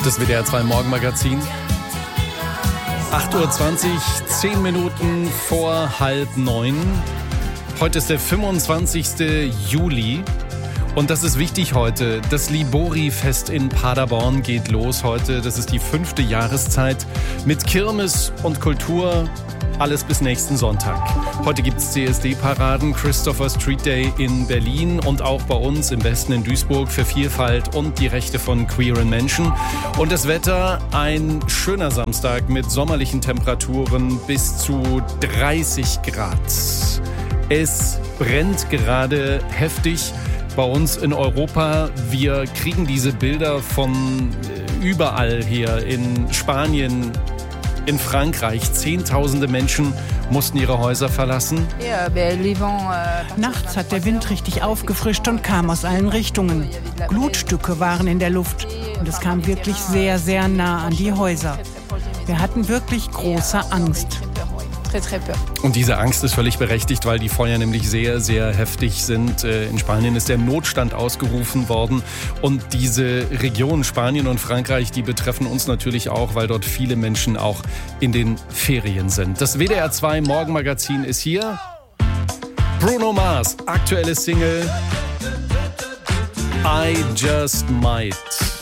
Das WDR 2 Morgenmagazin. 8:20 Uhr, 10 Minuten vor 8:30. Heute ist der 25. Juli. Und das ist wichtig heute. Das Libori-Fest in Paderborn geht los heute. Das ist die 5. Jahreszeit mit Kirmes und Kultur. Alles bis nächsten Sonntag. Heute gibt es CSD-Paraden, Christopher Street Day in Berlin und auch bei uns im Westen in Duisburg für Vielfalt und die Rechte von queeren Menschen. Und das Wetter, ein schöner Samstag mit sommerlichen Temperaturen bis zu 30 Grad. Es brennt gerade heftig bei uns in Europa. Wir kriegen diese Bilder von überall hier in Spanien, in Frankreich. Zehntausende Menschen mussten ihre Häuser verlassen. Nachts hat der Wind richtig aufgefrischt und kam aus allen Richtungen. Glutstücke waren in der Luft und es kam wirklich sehr, sehr nah an die Häuser. Wir hatten wirklich große Angst. Und diese Angst ist völlig berechtigt, weil die Feuer nämlich sehr, sehr heftig sind. In Spanien ist der Notstand ausgerufen worden. Und diese Region Spanien und Frankreich, die betreffen uns natürlich auch, weil dort viele Menschen auch in den Ferien sind. Das WDR 2 Morgenmagazin ist hier. Bruno Mars, aktuelle Single I Just Might.